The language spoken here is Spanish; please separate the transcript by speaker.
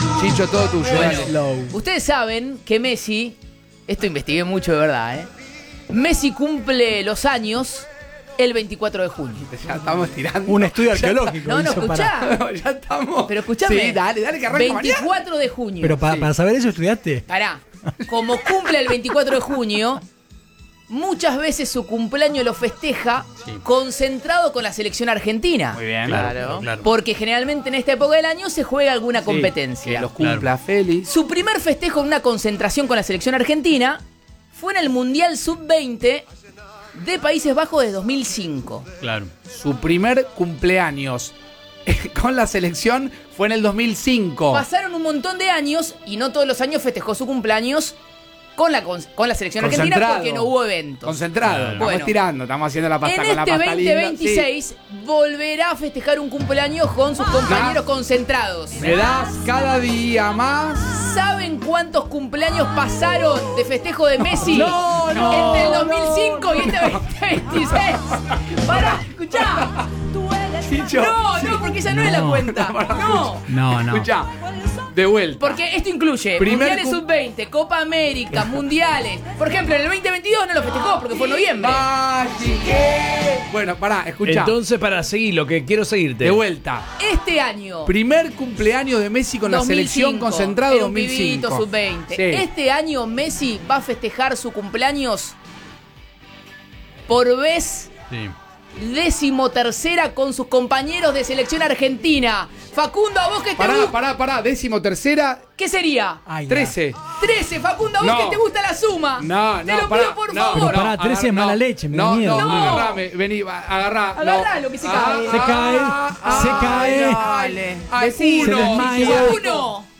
Speaker 1: Chicho, todo tuyo. Dale.
Speaker 2: Slow.
Speaker 3: Ustedes saben que Messi, esto investigué mucho de verdad, Messi cumple los años el 24 de junio.
Speaker 1: Ya estamos tirando.
Speaker 2: Un estudio arqueológico.
Speaker 3: No,
Speaker 2: hizo para-
Speaker 3: escuchá.
Speaker 1: Ya estamos.
Speaker 3: Pero escuchame.
Speaker 1: Sí, dale, que arranca
Speaker 3: 24 de junio.
Speaker 2: Pero
Speaker 1: Sí.
Speaker 2: para saber eso estudiaste.
Speaker 3: Pará. Como cumple el 24 de junio, muchas veces su cumpleaños lo festeja concentrado con la selección argentina.
Speaker 1: Muy bien.
Speaker 4: Claro.
Speaker 3: Porque generalmente en esta época del año se juega alguna competencia.
Speaker 1: Que los cumpla feliz.
Speaker 3: Su primer festejo en una concentración con la selección argentina fue en el Mundial Sub-20 de Países Bajos de 2005.
Speaker 4: Claro.
Speaker 1: Su primer cumpleaños con la selección fue en el 2005.
Speaker 3: Pasaron un montón de años y no todos los años festejó su cumpleaños con la selección argentina
Speaker 1: Concentrado.
Speaker 3: porque no hubo eventos.
Speaker 1: Concentrado.
Speaker 4: Claro.
Speaker 1: Estamos
Speaker 3: Bueno.
Speaker 1: tirando, estamos haciendo la pasta
Speaker 3: En
Speaker 1: con la
Speaker 3: este
Speaker 1: pasta linda.
Speaker 3: 2026 volverá a festejar un cumpleaños con sus compañeros concentrados.
Speaker 1: Sí. Me das cada día más.
Speaker 3: ¿Saben cuántos cumpleaños pasaron de festejo de Messi?
Speaker 1: No,
Speaker 3: Entre el 2005 y este 2026. Pará, escuchá.
Speaker 1: Chicho.
Speaker 3: No, porque esa no es la cuenta. No.
Speaker 2: No.
Speaker 1: Escuchá, de vuelta.
Speaker 3: Porque esto incluye
Speaker 1: Primer
Speaker 3: Mundiales Sub-20, Copa América, Mundiales. Por ejemplo, en el 2022 no lo festejó porque fue en noviembre.
Speaker 1: Bueno, pará, escuchá.
Speaker 4: Entonces, para seguir, lo que quiero seguirte.
Speaker 1: De vuelta.
Speaker 3: Este año,
Speaker 1: Primer cumpleaños de Messi con la
Speaker 3: 2005,
Speaker 1: selección concentrado
Speaker 3: era un pibito
Speaker 1: 2005.
Speaker 3: Sub-20.
Speaker 1: Sí.
Speaker 3: Este año Messi va a festejar su cumpleaños por vez
Speaker 4: Sí.
Speaker 3: 13ª con sus compañeros de selección argentina. Facundo, a vos que te gusta.
Speaker 1: Pará, 13ª,
Speaker 3: ¿Qué sería?
Speaker 2: Ay,
Speaker 1: 13.
Speaker 3: 13, Facundo, a vos
Speaker 1: No.
Speaker 3: que te gusta la suma.
Speaker 1: No,
Speaker 3: Te lo
Speaker 1: pará,
Speaker 3: pido por
Speaker 1: no,
Speaker 3: favor.
Speaker 2: Pero pará, 13 es mala leche, me da miedo.
Speaker 1: No,
Speaker 3: No.
Speaker 1: agarrame, vení, agarrá.
Speaker 3: Agarralo, que se cae.
Speaker 2: Se cae.
Speaker 1: Dale.
Speaker 3: Decí,
Speaker 2: Se desmaya.
Speaker 3: Uno.